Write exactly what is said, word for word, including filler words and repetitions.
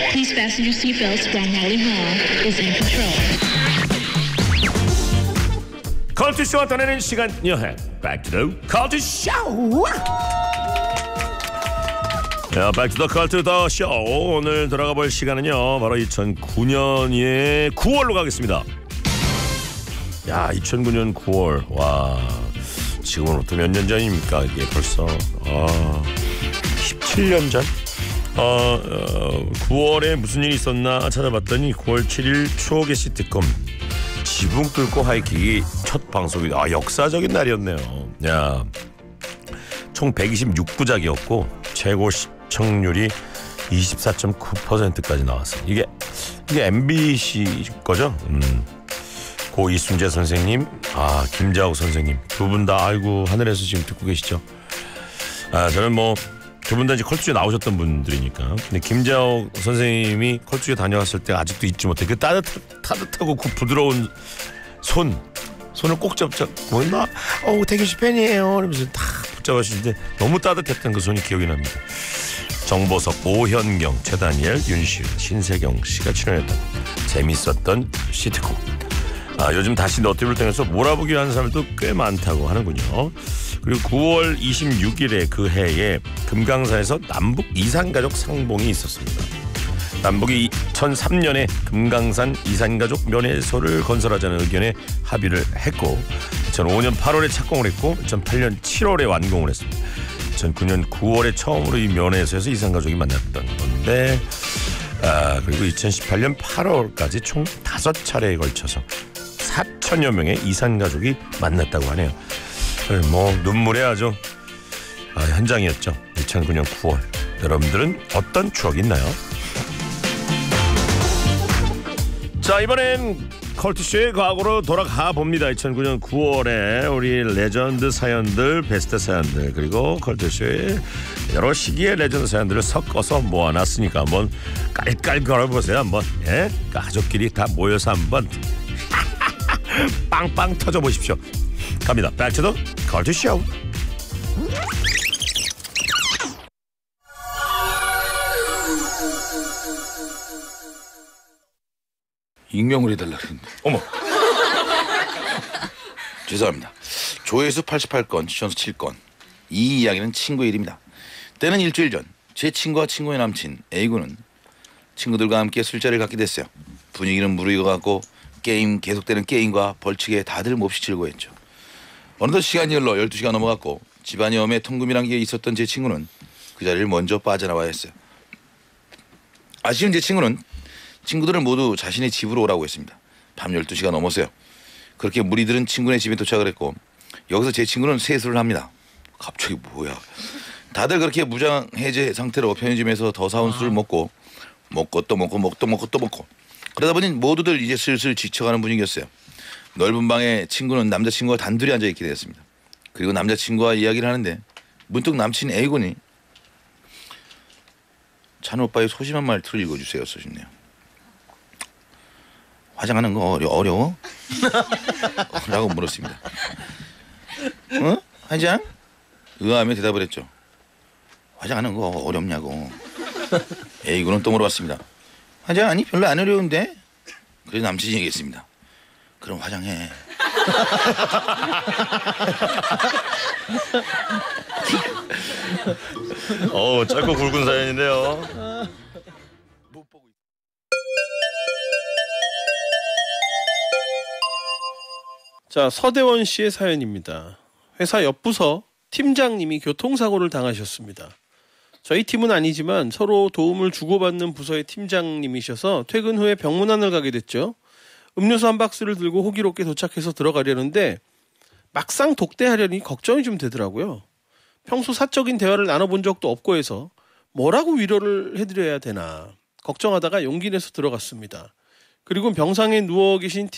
Please fasten your seatbelts while Molly Hall is in control. 컬투쇼와 떠나는 시간 여행 Back to the 컬투쇼. 야, Back to the 컬투 더 쇼. 오늘 돌아가 볼 시간은요 바로 이천구 년의 구월로 가겠습니다. 야, 이천구 년 구월. 와, 지금으로부터 몇 년 전입니까? 이게 벌써 아, 십칠 년 전? 어, 어, 구월에 무슨 일이 있었나 찾아봤더니 구월 칠일 추억의 시트콤 지붕 뚫고 하이킥이 첫 방송이. 아, 역사적인 날이었네요. 야, 총 백이십육 부작이었고 최고 시청률이 이십사 점 구 퍼센트까지 나왔어요. 이게 이게 엠비씨 거죠? 음. 고 이순재 선생님, 아 김자옥 선생님 두 분 다 아이고 하늘에서 지금 듣고 계시죠? 아, 저는 뭐 두 분 다 이제 컬투에 나오셨던 분들이니까. 근데 김자옥 선생님이 컬투에 다녀왔을 때 아직도 잊지 못해 그 따뜻 따뜻하고 그 부드러운 손 손을 꼭 잡자. 뭐나? 어, 태균 씨 팬이에요. 이러면서 다 붙잡으시는데 너무 따뜻했던 그 손이 기억이 납니다. 정보석, 오현경, 최다니엘, 윤시윤, 신세경 씨가 출연했던 재밌었던 시트콤. 아, 요즘 다시 너튜브를 통해서 몰아보기 하는 사람들도 꽤 많다고 하는군요. 그리고 구월 이십육일에 그 해에 금강산에서 남북 이산가족 상봉이 있었습니다. 남북이 이천삼 년에 금강산 이산가족 면회소를 건설하자는 의견에 합의를 했고 이천오 년 팔월에 착공을 했고 이천팔 년 칠월에 완공을 했습니다. 이천구 년 구월에 처음으로 이 면회소에서 이산가족이 만났던 건데, 아, 그리고 이천십팔 년 팔월까지 총 다섯 차례에 걸쳐서 사천여 명의 이산가족이 만났다고 하네요. 뭐 눈물의 아주 아, 현장이었죠. 이천구 년 구월. 여러분들은 어떤 추억이 있나요? 자, 이번엔 컬투쇼의 과거로 돌아가 봅니다. 이천구 년 구월에 우리 레전드 사연들, 베스트 사연들, 그리고 컬투쇼의 여러 시기의 레전드 사연들을 섞어서 모아놨으니까 한번 깔깔 걸어보세요. 한번. 예? 가족끼리 다 모여서 한번 빵빵 터져보십시오. 갑니다. Back to the 컬투쇼. 익명을 해달라 그랬는데. 어머. 죄송합니다. 조회수 팔십팔 건, 시청수 칠 건. 이 이야기는 친구의 일입니다. 때는 일주일 전 제 친구와 친구의 남친 A군은 친구들과 함께 술자리를 갖게 됐어요. 분위기는 무르익어갔고 게임 계속되는 게임과 벌칙에 다들 몹시 즐거워했죠. 어느덧 시간이 흘러 열두 시가 넘어갔고 집안이 엄해 통금이란 게 있었던 제 친구는 그 자리를 먼저 빠져나와야 했어요. 아쉬운 제 친구는 친구들을 모두 자신의 집으로 오라고 했습니다. 밤 열두 시가 넘었어요. 그렇게 무리들은 친구네 집에 도착을 했고 여기서 제 친구는 세수를 합니다. 갑자기 뭐야. 다들 그렇게 무장 해제 상태로 편의점에서 더 사온 술을 먹고 먹고 또 먹고 먹고 또 먹고 또 먹고 그러다 보니 모두들 이제 슬슬 지쳐가는 분위기였어요. 넓은 방에 친구는 남자친구와 단둘이 앉아있게 되었습니다. 그리고 남자친구와 이야기를 하는데 문득 남친 A군이 찬 오빠의 소심한 말투를 읽어주세요 써주네요. 화장하는 거 어려, 어려워? 라고 물었습니다. 어? 화장? 의아하며 대답을 했죠. 화장하는 거 어렵냐고. A군은 또 물어봤습니다. 화장? 아니 별로 안 어려운데? 그래서 남친이 얘기했습니다. 그럼 화장해. 어, 짧고 굵은 사연인데요. 자, 서대원 씨의 사연입니다. 회사 옆 부서 팀장님이 교통사고를 당하셨습니다. 저희 팀은 아니지만 서로 도움을 주고받는 부서의 팀장님이셔서 퇴근 후에 병문안을 가게 됐죠. 음료수 한 박스를 들고 호기롭게 도착해서 들어가려는데 막상 독대하려니 걱정이 좀 되더라고요. 평소 사적인 대화를 나눠본 적도 없고 해서 뭐라고 위로를 해드려야 되나 걱정하다가 용기 내서 들어갔습니다. 그리고 병상에 누워 계신